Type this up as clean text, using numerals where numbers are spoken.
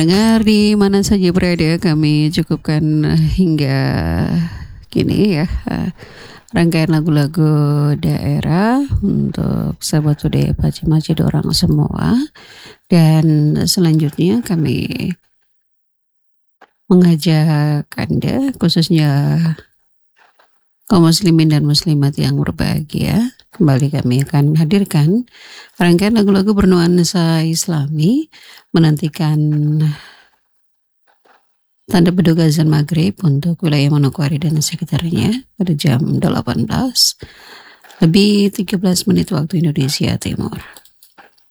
Dengar di mana saja berada, kami cukupkan hingga kini ya rangkaian lagu-lagu daerah untuk sahabat Today Paci-Maci orang semua. Dan selanjutnya kami mengajak Anda, khususnya kaum muslimin dan muslimat yang berbahagia, kembali kami akan hadirkan rangkaian lagu-lagu bernuansa Islami menantikan tanda beduk azan maghrib untuk wilayah Manokwari dan sekitarnya pada jam 18 lebih 13 menit waktu Indonesia Timur.